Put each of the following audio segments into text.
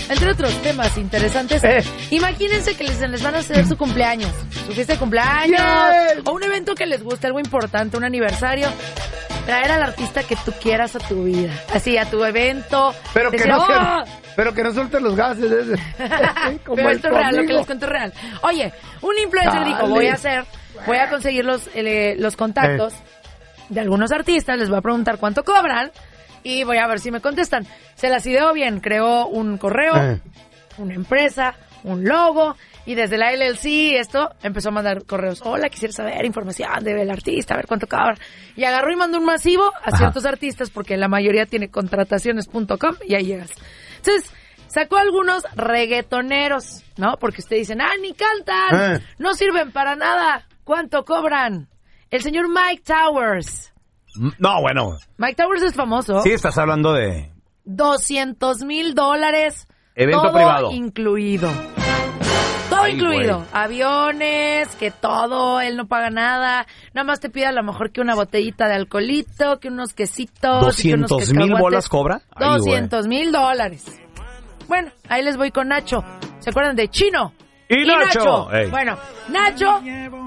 entre otros temas interesantes, imagínense que les van a hacer su cumpleaños, su fiesta de cumpleaños, o un evento que les guste, algo importante, un aniversario. Traer al artista que tú quieras a tu vida, así, a tu evento. Pero decir, pero que no suelten los gases. Pero esto es real, lo que les cuento es real. Oye, un influencer dijo, voy a conseguir los contactos de algunos artistas, les voy a preguntar cuánto cobran y voy a ver si me contestan. Se las ideó bien, creó un correo, una empresa, un logo, y desde la LLC esto empezó a mandar correos. Hola, quisiera saber información del artista, a ver cuánto cobra. Y agarró y mandó un masivo a ciertos artistas, porque la mayoría tiene contrataciones.com y ahí llegas. Entonces, sacó algunos reggaetoneros, ¿no? Porque ustedes dicen, ni cantan, no sirven para nada. ¿Cuánto cobran? El señor Mike Towers. No, bueno. Mike Towers es famoso. Sí, estás hablando de... $200,000. Evento todo privado. Incluido. Todo incluido. Güey. Aviones, que todo, él no paga nada. Nada más te pide a lo mejor que una botellita de alcoholito, que unos quesitos. $200,000 bolas cobra. $200,000. Bueno, ahí les voy con Nacho. ¿Se acuerdan de Chino? Y Nacho. Bueno, Nacho,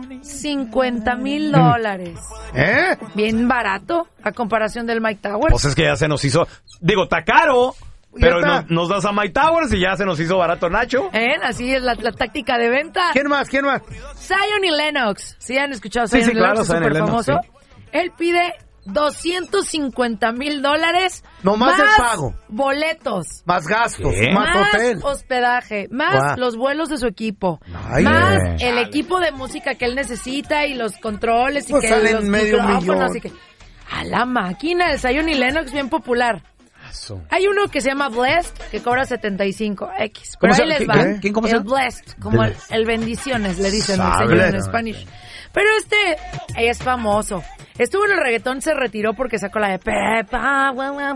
$50,000. Bien barato a comparación del Mike Towers. Pues es que ya se nos hizo... Digo, está caro... Pero nos das a Mike Towers y ya se nos hizo barato Nacho. Así es la táctica de venta. ¿Quién más? Zion y Lennox. ¿Sí han escuchado Zion y claro, Lennox? Es súper famoso. Sí. Él pide $250,000. Nomás el pago. Boletos. Más gastos, más hotel. Hospedaje. Más los vuelos de su equipo. Más el equipo de música que él necesita y los controles y pues que salen los micrófonos. Y que... A la máquina, el Zion y Lennox bien popular. Hay uno que se llama Blessed, que cobra $75,000. Pero ahí les va. ¿Quién cómo se llama? Blessed, como el bendiciones, le dicen el señor en Spanish. Pero es famoso. Estuvo en el reggaetón, se retiró porque sacó la de Pepa.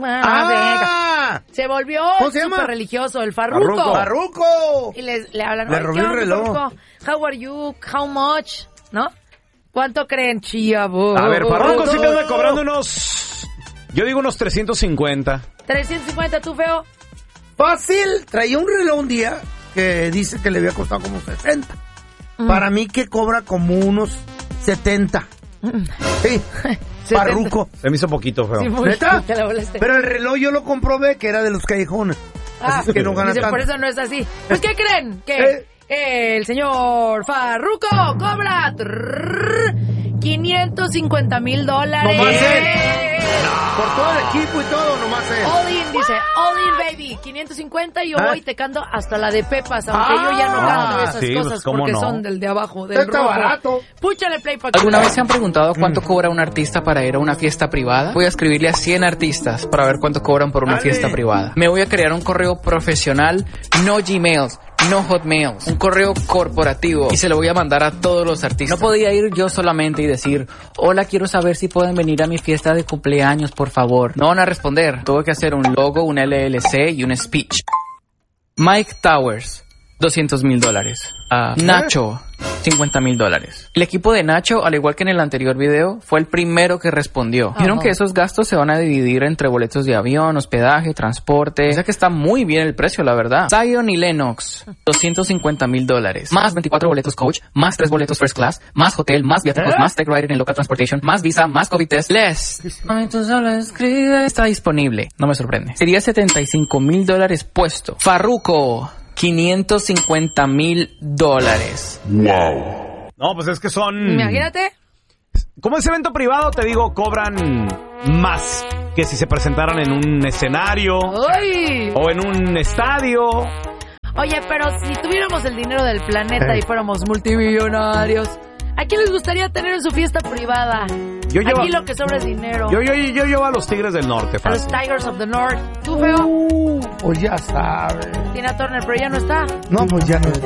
Se volvió súper religioso, el Farruko. Y le hablan, le robé el reloj. How are you? How much? ¿No? ¿Cuánto creen, chavo? A ver, Farruko sí te anda cobrando unos... Yo digo unos 350. 350, ¿tú, feo? Fácil. Traía un reloj un día que dice que le había costado como 60. Para mí que cobra como unos 70. Sí. Farruko. Se me hizo poquito, feo. Sí, ¿neta? Te la volaste. Pero el reloj yo lo comprobé que era de los callejones. Así es que no gana tanto. Por eso no es así. Pues, ¿qué creen? Que el señor Farruko cobra $550,000. Nomás él. Por todo el equipo y todo, nomás él. All in, dice, all in, baby. 550 y yo voy te canto hasta la de Pepas, aunque yo ya no canto esas cosas pues, porque son del de abajo, del rojo. Barato. Púchale play para que... ¿Alguna vez se han preguntado cuánto cobra un artista para ir a una fiesta privada? Voy a escribirle a 100 artistas para ver cuánto cobran por una fiesta privada. Me voy a crear un correo profesional, no Gmails, no Hotmails, un correo corporativo y se lo voy a mandar a todos los artistas. No podía ir yo solamente y decir, hola, quiero saber si pueden venir a mi fiesta de cumpleaños, por favor. No van a responder. Tuve que hacer un logo, un LLC y un speech. Mike Towers, $200,000. Nacho, $50,000. El equipo de Nacho, al igual que en el anterior video, fue el primero que respondió. Vieron que esos gastos se van a dividir entre boletos de avión, hospedaje, transporte. O sea que está muy bien el precio, la verdad. Zion y Lennox, $250,000. Más 24 boletos coach, más 3 boletos first class, más hotel, más viáticos, más tech rider en local transportation, más visa, más COVID test. Ay, tú solo escribe. Está disponible. No me sorprende. Sería $75,000 puesto. Farruko, $550,000. Wow. No, pues es que son... Imagínate. Como es evento privado, te digo, cobran más que si se presentaran en un escenario o en un estadio. Oye, pero si tuviéramos el dinero del planeta y fuéramos multimillonarios, ¿a quién les gustaría tener en su fiesta privada? Aquí lo que sobra es dinero. Yo llevo a los Tigres del Norte, fácil. A los Tigers of the North. ¿Tú, feo? Pues ya sabes. Tina Turner, pero ya no está. No, pues ya no está.